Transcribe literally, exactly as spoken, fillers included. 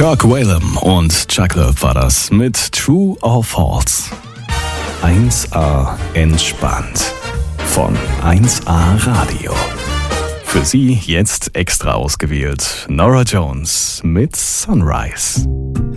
Kirk Whalum und Chuck Love war das mit True or False. eins A entspannt von eins A Radio. Für Sie jetzt extra ausgewählt Norah Jones mit Sunrise.